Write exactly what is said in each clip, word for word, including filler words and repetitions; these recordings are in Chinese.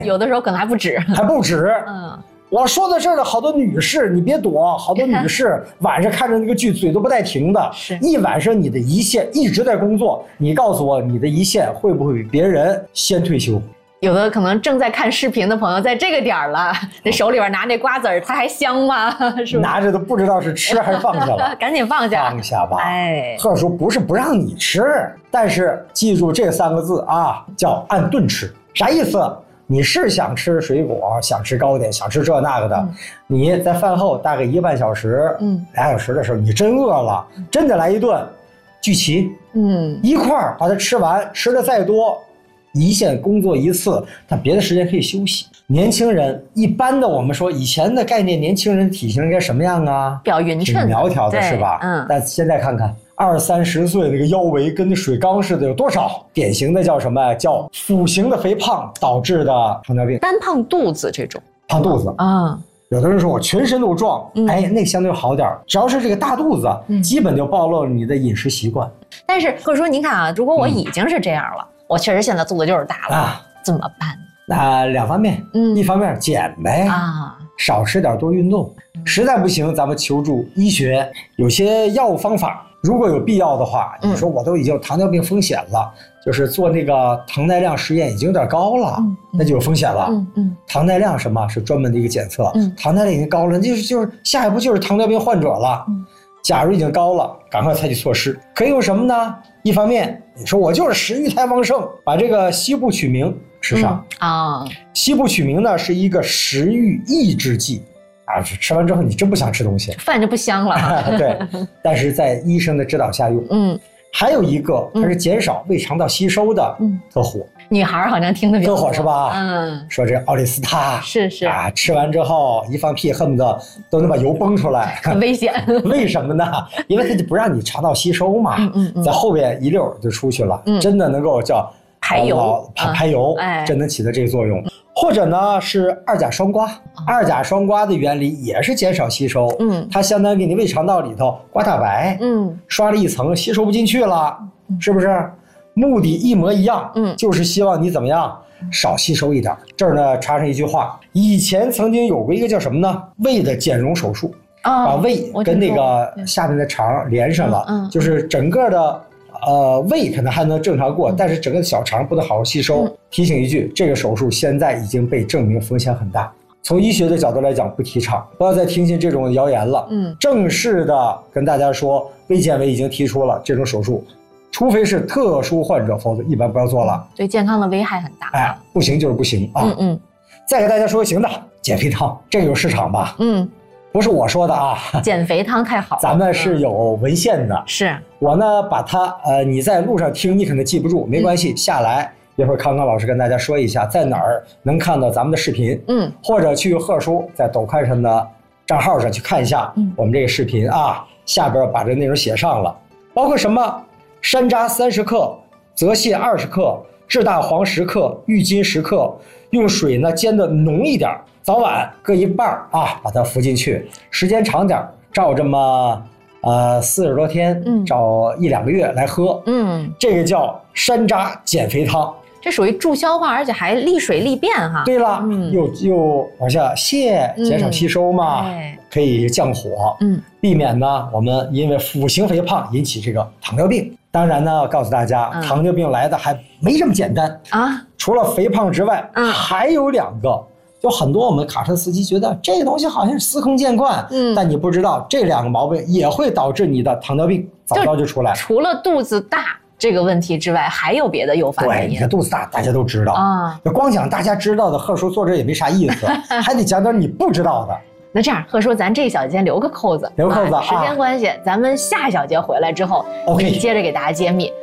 有的时候可能还不止， 还不止。 嗯， 我说到这儿的好多女士，你别躲，好多女士晚上看着那个剧嘴都不带停的， 是一晚上你的胰腺一直在工作，你告诉我你的胰腺会不会比别人先退休？ 有的可能正在看视频的朋友，在这个点儿了，那手里边拿那瓜子儿，它还香吗？是吧？ 拿着都不知道是吃还是放下了， 赶紧放下， 放下吧。 哎， 贺叔不是不让你吃，但是记住这三个字啊，叫按顿吃。啥意思？你是想吃水果，想吃糕点，想吃这那个的，嗯、你在饭后大概一个半小时、嗯，俩小时的时候，你真饿了，真的来一顿，聚齐，嗯，一块儿把它吃完，吃的再多。胰腺工作一次，但别的时间可以休息。年轻人一般的，我们说以前的概念，年轻人体型应该什么样啊？ 比较匀称， 苗条的是吧？嗯。但现在看看，二三十岁那个腰围跟那水缸似的，有多少？典型的叫什么？叫腹型的肥胖导致的糖尿病。 单胖肚子这种。 胖肚子啊。嗯，有的人说我全身都壮，嗯、哎，那个相对好点，只要是这个大肚子，嗯、基本就暴露了你的饮食习惯。 但是或者说，您看啊，如果我已经是这样了。嗯，我确实现在肚子就是大了，啊、怎么办？ 那两方面，嗯，一方面减呗，啊，少吃点，多运动。嗯、实在不行，咱们求助医学，有些药物方法，如果有必要的话，嗯、你说我都已经有糖尿病风险了，就是做那个糖耐量实验已经有点高了，嗯、那就有风险了。嗯嗯，糖耐量什么是专门的一个检测，嗯、糖耐量已经高了，就是就是下一步就是糖尿病患者了。嗯，假如已经高了，赶快采取措施。可以用什么呢？一方面，你说我就是食欲太旺盛，把这个西部曲明吃上啊。嗯哦、西部曲明呢是一个食欲抑制剂啊，吃完之后你真不想吃东西， 饭就不香了。 对，但是在医生的指导下用。嗯，还有一个它是减少胃肠道吸收的，嗯，特火。 女孩好像听得比较特火是吧？ 嗯， 说这奥利司他是是啊，吃完之后一放屁，恨不得都能把油崩出来， 很危险。 为什么呢？因为它就不让你肠道吸收嘛，嗯嗯嗯、在后边一溜就出去了，嗯、真的能够叫排油， 排排油，哎、真能起到这个作用。或者呢是二甲双胍，嗯、二甲双胍的原理也是减少吸收，嗯，它相当于给你胃肠道里头刮大白，嗯，刷了一层，吸收不进去了，嗯、是不是？目的一模一样，嗯，就是希望你怎么样少吸收一点。这儿呢插上一句话，以前曾经有过一个叫什么呢？胃的减容手术，哦、把胃跟那个下面的肠连上了，嗯，就是整个的呃胃可能还能正常过，嗯、但是整个小肠不能好好吸收。嗯、提醒一句，这个手术现在已经被证明风险很大。从医学的角度来讲，不提倡，不要再听信这种谣言了。嗯，正式的跟大家说，卫健委已经提出了这种手术。除非是特殊患者，否则一般不要做了， 对健康的危害很大。 哎，不行就是不行啊。嗯嗯。再给大家说个行的，减肥汤，这个有市场吧？嗯，不是我说的啊。 减肥汤太好了， 咱们是有文献的。 嗯、是我呢，把它呃，你在路上听，你可能记不住，没关系，嗯、下来一会儿康康老师跟大家说一下，在哪儿能看到咱们的视频。嗯，或者去贺叔在抖快上的账号上去看一下我们这个视频啊，下边把这内容写上了，包括什么？山楂三十克，泽泻二十克，炙大黄十克，郁金十克，用水呢煎的浓一点，早晚各一半啊，把它服进去，时间长点，照这么呃四十多天，嗯，照一两个月来喝，嗯，这个叫山楂减肥汤。 这属于助消化，而且还利水利便哈。 对了，嗯、又又往下泻，减少吸收嘛，嗯哎、可以降火，嗯，避免呢我们因为腹型肥胖引起这个糖尿病。当然呢，告诉大家，嗯、糖尿病来的还没这么简单啊！除了肥胖之外，嗯、还有两个。就很多我们卡车司机觉得这个东西好像是司空见惯，嗯，但你不知道这两个毛病也会导致你的糖尿病早早就出来。 除了肚子大这个问题之外，还有别的诱发原因。 对，你看肚子大，大家都知道啊。光讲大家知道的，贺叔坐这也没啥意思，还得讲点你不知道的。 那这样，贺叔，咱这一小节留个扣子， 留扣子啊。 时间关系，咱们下小节回来之后， OK， 接着给大家揭秘。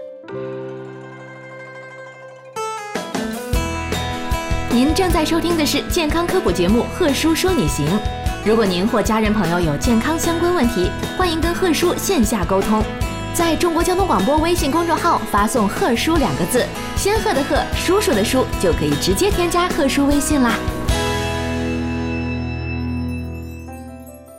您正在收听的是健康科普节目《贺叔说你行》。如果您或家人朋友有健康相关问题，欢迎跟贺叔线下沟通。在中国交通广播微信公众号发送“贺叔”两个字，仙鹤的鹤，叔叔的叔，就可以直接添加贺叔微信啦。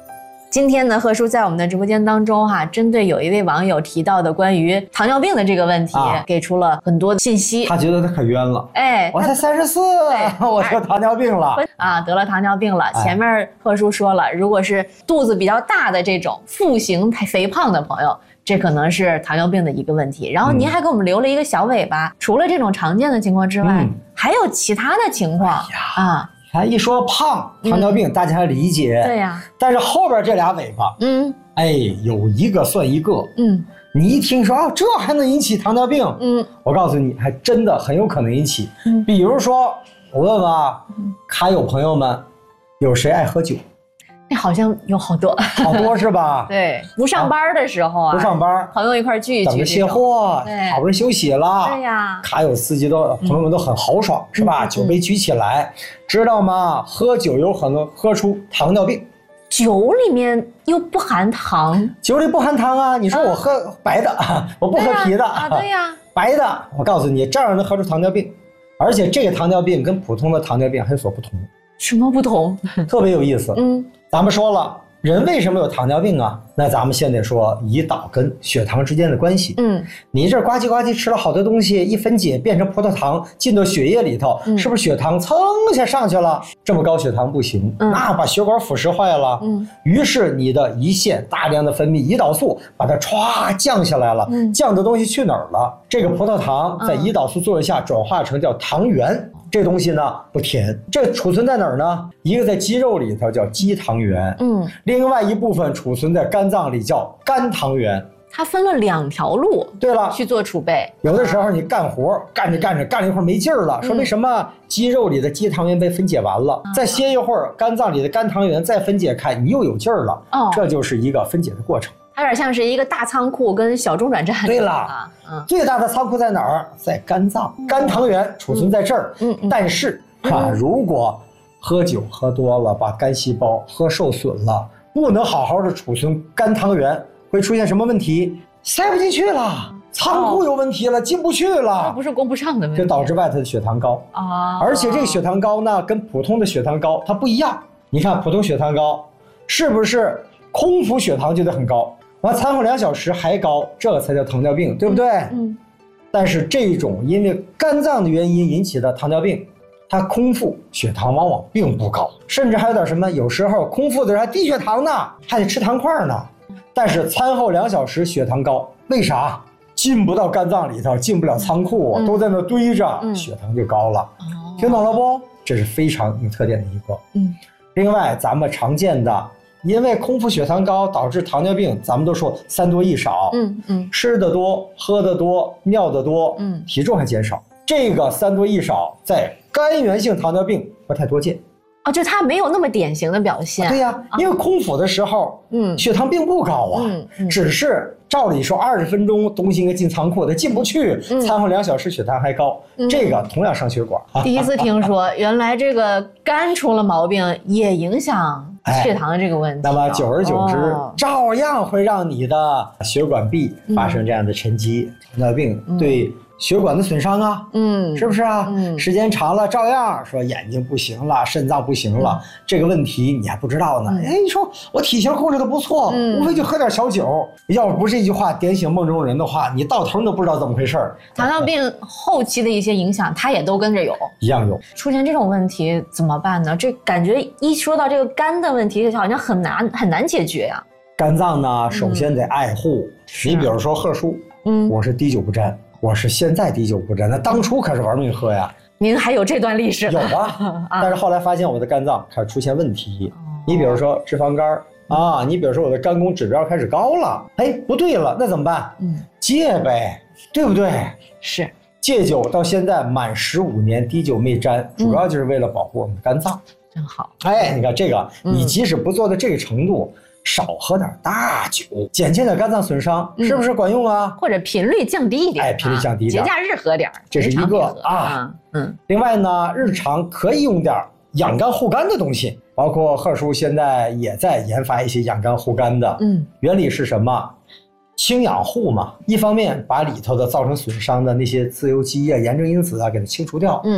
今天呢，贺叔在我们的直播间当中哈、啊，针对有一位网友提到的关于糖尿病的这个问题，啊、给出了很多信息。 他觉得他可冤了， 哎， 我才三十四，我得糖尿病了啊，得了糖尿病了。哎、前面贺叔说了，如果是肚子比较大的这种腹型肥胖的朋友，这可能是糖尿病的一个问题。然后您还给我们留了一个小尾巴，嗯、除了这种常见的情况之外，嗯、还有其他的情况、哎、啊。 他一说胖糖尿病，嗯、大家还理解， 对呀。 但是后边这俩尾巴，嗯，哎，有一个算一个，嗯，你一听说哦，这还能引起糖尿病，嗯，我告诉你，还真的很有可能引起。嗯，比如说，我问问啊，卡友朋友们，有谁爱喝酒？ 那好像有好多， 好多是吧？ 对，不上班的时候啊， 不上班， 朋友一块聚一聚， 等着卸货， 对， 好不容易休息了， 对呀。 卡友司机都朋友们都很豪爽，是吧？酒杯举起来，知道吗？喝酒有可能喝出糖尿病。 酒里面又不含糖， 酒里不含糖啊！你说我喝白的，我不喝啤的啊？对呀， 白的，我告诉你，这样能喝出糖尿病，而且这个糖尿病跟普通的糖尿病还有所不同。 什么不同？ 特别有意思。嗯，咱们说了，人为什么有糖尿病啊？那咱们现在说胰岛跟血糖之间的关系。嗯，你这呱唧呱唧吃了好多东西，一分解变成葡萄糖进到血液里头，嗯、是不是血糖蹭一下上去了？这么高血糖不行，嗯、那把血管腐蚀坏了。嗯，于是你的胰腺大量的分泌胰岛素，把它歘降下来了。嗯，降的东西去哪儿了？这个葡萄糖在胰岛素作用下转化成叫糖原。嗯，这东西呢不甜，这储存在哪儿呢？一个在肌肉里头叫肌糖原，嗯，另外一部分储存在肝脏里叫肝糖原。 它分了两条路， 对了， 去做储备。 有的时候你干活干着干着干了一会儿没劲儿了，说明什么？肌肉里的肌糖原被分解完了，再歇一会儿，肝脏里的肝糖原再分解开，你又有劲儿了。哦，这就是一个分解的过程。 它有点像是一个大仓库跟小中转站。 对了，嗯，最大的仓库在哪儿？在肝脏，肝糖原储存在这儿。嗯，嗯但是啊，如果喝酒喝多了，把肝细胞喝受损了，不能好好的储存肝糖原，会出现什么问题？塞不进去了，仓库有问题了，进不去了。 这不是供不上的问题， 就导致外头的血糖高啊。而且这个血糖高呢，跟普通的血糖高它不一样。你看普通血糖高，是不是空腹血糖就得很高？完餐后两小时还高，这个才叫糖尿病，对不对？嗯。但是这种因为肝脏的原因引起的糖尿病，它空腹血糖往往并不高，甚至还有点什么，有时候空腹的人还低血糖呢，还得吃糖块呢。但是餐后两小时血糖高，为啥？进不到肝脏里头，进不了仓库，嗯、都在那堆着，嗯、血糖就高了。哦、听懂了不？这是非常有特点的一个。嗯。另外，咱们常见的。因为空腹血糖高导致糖尿病，咱们都说三多一少，嗯嗯，吃的多，喝的多，尿的多，嗯，体重还减少。这个三多一少在肝源性糖尿病不太多见。 哦，就它没有那么典型的表现。 啊、对呀、啊，因为空腹的时候，嗯，血糖并不高啊，嗯嗯、只是照理说二十分钟东西应该进仓库，它进不去，嗯、餐后两小时血糖还高，嗯、这个同样伤血管。 第一次听说，原来这个肝出了毛病也影响血糖的这个问题。 哎、那么久而久之，哦、照样会让你的血管壁发生这样的沉积，糖尿病对。血管的损伤啊，嗯，是不是啊？嗯，时间长了，照样说眼睛不行了，肾脏不行了，嗯、这个问题你还不知道呢。嗯、哎，你说我体型控制的不错，嗯、无非就喝点小酒，要不是一句话点醒梦中人的话，你到头都不知道怎么回事。 糖尿病后期的一些影响，它也都跟着有， 一样有。 出现这种问题怎么办呢？这感觉一说到这个肝的问题，好像很难很难解决呀、啊。 肝脏呢，首先得爱护。嗯、你比如说贺叔，嗯，我是滴酒不沾。我是现在滴酒不沾，那当初可是玩命喝呀。 您还有这段历史？ 有啊，但是后来发现我的肝脏开始出现问题。哦、你比如说脂肪肝啊，你比如说我的肝功指标开始高了，哎，不对了，那怎么办？嗯，戒呗，对不对？ 是戒酒到现在满十五年，滴酒没沾，主要就是为了保护我们的肝脏。 嗯、真好。 哎，你看这个，你即使不做到这个程度。嗯少喝点大酒，减轻点肝脏损伤，嗯、是不是管用啊？ 或者频率降低一点， 哎，频率降低一点， 节假日喝点， 这是一个啊。嗯，另外呢，日常可以用点养肝护肝的东西，包括贺叔现在也在研发一些养肝护肝的。嗯，原理是什么？清养护嘛，一方面把里头的造成损伤的那些自由基啊、炎症因子啊给它清除掉。嗯。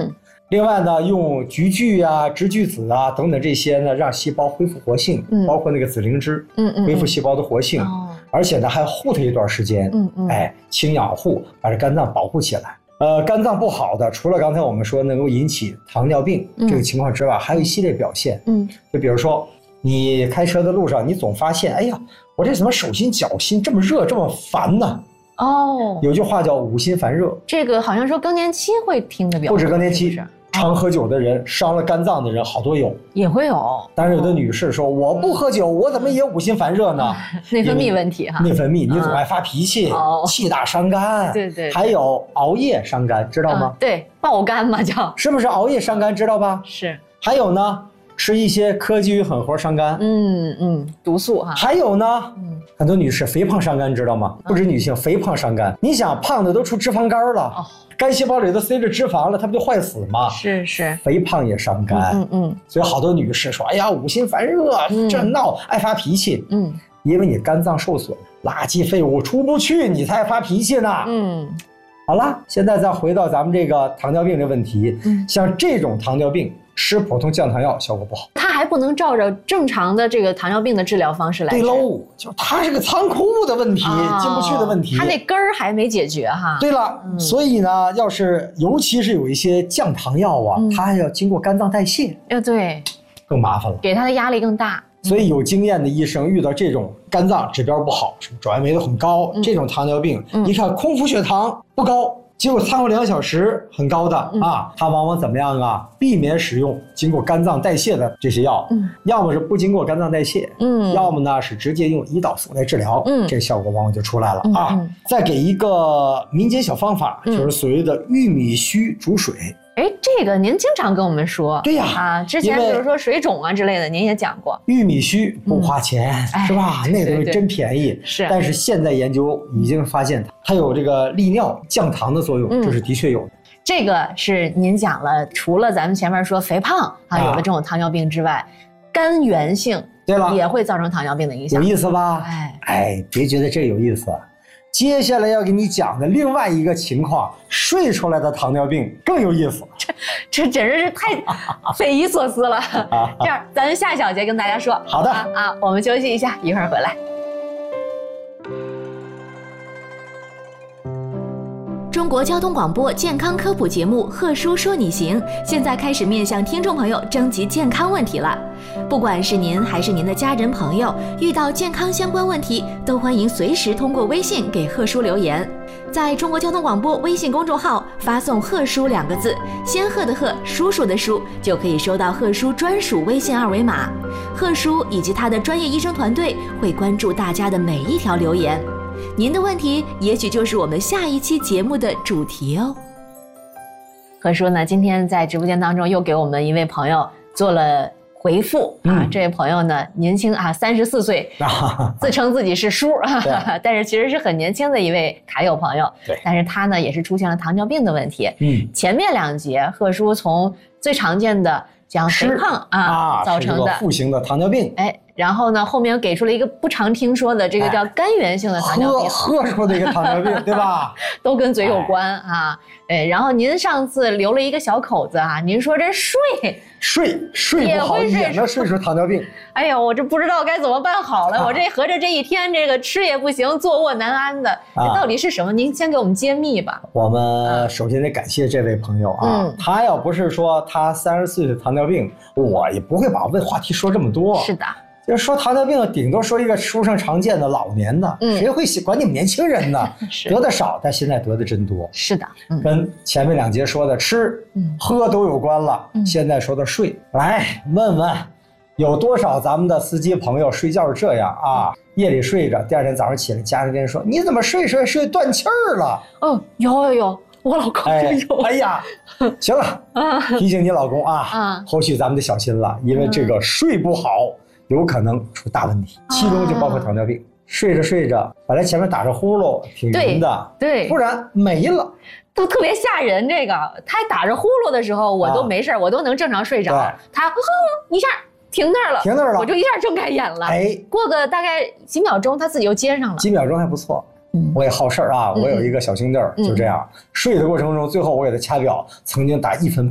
另外呢，用菊苣啊、直菊子啊等等这些呢，让细胞恢复活性，嗯、包括那个紫灵芝，嗯嗯，恢复细胞的活性，哦、而且呢还护它一段时间，嗯嗯，哎，清养护，把这肝脏保护起来。呃，肝脏不好的，除了刚才我们说能够引起糖尿病这个情况之外，嗯、还有一系列表现，嗯，就比如说你开车的路上，你总发现，哎呀，我这怎么手心脚心这么热，这么烦呢？哦，有句话叫五心烦热， 这个好像说更年期会听的比较多， 不止更年期，常喝酒的人、伤了肝脏的人好多有， 也会有。 但是有的女士说，我不喝酒，我怎么也五心烦热呢？ 内分泌问题哈， 内分泌，你总爱发脾气，气大伤肝， 对对， 还有熬夜伤肝，知道吗？ 对，爆肝嘛叫， 是不是熬夜伤肝？知道吧？ 是。 还有呢？吃一些科技与狠活伤肝， 嗯嗯，毒素哈。 还有呢，嗯，很多女士肥胖伤肝，知道吗？不止女性，肥胖伤肝。你想，胖的都出脂肪肝了，哦，肝细胞里都塞着脂肪了，它不就坏死吗？ 是是， 肥胖也伤肝。嗯嗯，所以好多女士说，哎呀，五心烦热，这闹，爱发脾气。嗯，因为你肝脏受损，垃圾废物出不去，你才发脾气呢。嗯。好了，现在再回到咱们这个糖尿病的问题，嗯，像这种糖尿病吃普通降糖药效果不好， 它还不能照着正常的这个糖尿病的治疗方式来治。 对喽，就是它是个仓库的问题，哦、进不去的问题， 它那根儿还没解决哈。 对了，嗯、所以呢，要是尤其是有一些降糖药啊，嗯、它还要经过肝脏代谢， 呃，对， 更麻烦了， 给它的压力更大。 所以有经验的医生遇到这种肝脏指标不好，什么转氨酶都很高，嗯、这种糖尿病，嗯、一看空腹血糖不高。结果餐后两小时很高的、嗯、啊，它往往怎么样啊？避免使用经过肝脏代谢的这些药，嗯，要么是不经过肝脏代谢，嗯，要么呢是直接用胰岛素来治疗，嗯，这效果往往就出来了、嗯、啊。嗯、再给一个民间小方法，嗯、就是所谓的玉米须煮水。 哎，这个您经常跟我们说， 对呀， 啊，之前比如说水肿啊之类的，您也讲过。 玉米须不花钱，嗯、是吧？那东西真便宜。 是， 但是现在研究已经发现它，它有这个利尿降糖的作用，嗯、这是的确有的。 这个是您讲了，除了咱们前面说肥胖啊，有的这种糖尿病之外，肝源性对了也会造成糖尿病的影响。 有意思吧？哎哎，别觉得这有意思。接下来要给你讲的另外一个情况，睡出来的糖尿病更有意思。 这这简直是太匪夷所思了。这样，咱下小节跟大家说。 好的啊, 啊，我们休息一下，一会儿回来。 中国交通广播健康科普节目《贺叔说你行》现在开始面向听众朋友征集健康问题了。不管是您还是您的家人朋友，遇到健康相关问题，都欢迎随时通过微信给贺叔留言。在中国交通广播微信公众号发送“贺叔”两个字，仙鹤的鹤，叔叔的叔，就可以收到贺叔专属微信二维码。贺叔以及他的专业医生团队会关注大家的每一条留言。您的问题也许就是我们下一期节目的主题哦。 贺叔呢，今天在直播间当中又给我们一位朋友做了回复啊，嗯、这位朋友呢年轻啊，三十四岁，啊、自称自己是叔，但是其实是很年轻的一位卡友朋友。 对， 但是他呢也是出现了糖尿病的问题。嗯，前面两节贺叔从最常见的讲肥胖啊, 啊造成的复型的糖尿病， 哎。然后呢，后面又给出了一个不常听说的这个叫肝源性的糖尿病， 喝说的一个糖尿病，对吧？ 都跟嘴有关啊。哎，然后您上次留了一个小口子啊，您说这睡睡睡不好也能睡出糖尿病。 哎呀，我这不知道该怎么办好了，啊、我这合着这一天这个吃也不行，坐卧难安的，这到底是什么？啊、您先给我们揭秘吧。 我们首先得感谢这位朋友啊，嗯、他要不是说他三十岁的糖尿病，我也不会把问话题说这么多。 是的。 就是说糖尿病，顶多说一个书上常见的老年的，嗯、谁会管你们年轻人呢？得的少，但现在得的真多。 是的，嗯、 跟前面两节说的吃、嗯、喝都有关了。嗯、现在说的睡，来问问，有多少咱们的司机朋友睡觉是这样啊？夜里睡着，第二天早上起来，家人跟人说：“你怎么睡睡睡断气儿了？” 哦，有有有。我老公哎有，哎呀，行了，提醒你老公啊，啊后续咱们得小心了，因为这个睡不好。有可能出大问题，其中就包括糖尿病。啊、睡着睡着，本来前面打着呼噜挺匀的， 对， 突然没了， 都特别吓人。这个他打着呼噜的时候，我都没事、啊、我都能正常睡着。他哼一下停那儿了， 停那儿了， 我就一下睁开眼了。哎，过个大概几秒钟，他自己又接上了。 几秒钟还不错。嗯，我也好事啊，嗯、我有一个小兄弟儿、嗯、就这样、嗯、睡的过程中，最后我给他掐表，曾经打一分半。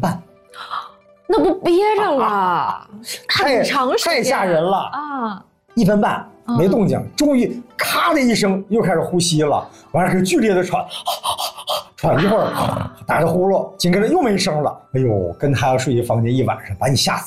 那不憋着了， 太太吓人了啊！一分半没动静，终于咔的一声又开始呼吸了，完了是剧烈的喘，喘一会儿打着呼噜，紧跟着又没声了。哎呦，跟他要睡一房间一晚上，把你吓死。